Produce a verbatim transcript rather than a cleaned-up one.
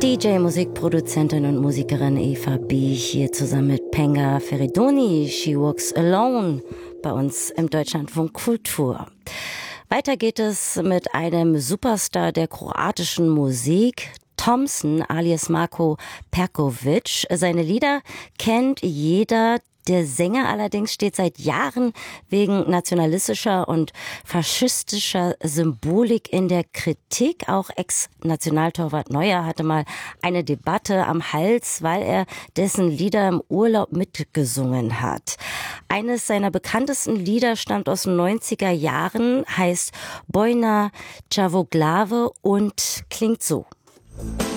D J, Musikproduzentin und Musikerin Eva B. hier zusammen mit Penga Feridoni, She Walks Alone, bei uns im Deutschlandfunk Kultur. Weiter geht es mit einem Superstar der kroatischen Musik, Thompson alias Marko Perkovic. Seine Lieder kennt jeder. Der Sänger allerdings steht seit Jahren wegen nationalistischer und faschistischer Symbolik in der Kritik. Auch Ex-Nationaltorwart Neuer hatte mal eine Debatte am Hals, weil er dessen Lieder im Urlaub mitgesungen hat. Eines seiner bekanntesten Lieder stammt aus den neunziger Jahren, heißt Bojna Čavoglave und klingt so.